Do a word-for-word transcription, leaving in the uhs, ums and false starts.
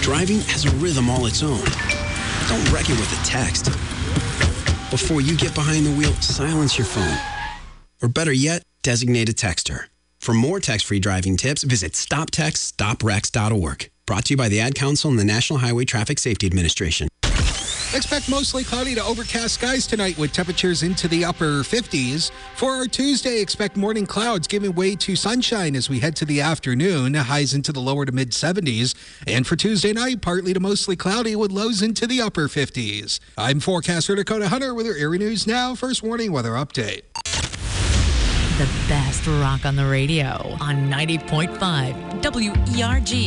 Driving has a rhythm all its own. Don't wreck it with a text. Before you get behind the wheel, silence your phone. Or better yet, designate a texter. For more text-free driving tips, visit stop text stop wrecks dot org. Brought to you by the Ad Council and the National Highway Traffic Safety Administration. Expect mostly cloudy to overcast skies tonight with temperatures into the upper fifties. For our Tuesday, expect morning clouds giving way to sunshine as we head to the afternoon, highs into the lower to mid seventies. And for Tuesday night, partly to mostly cloudy with lows into the upper fifties. I'm forecaster Dakota Hunter with your Erie News Now First Warning Weather Update. The best rock on the radio on ninety point five W E R G.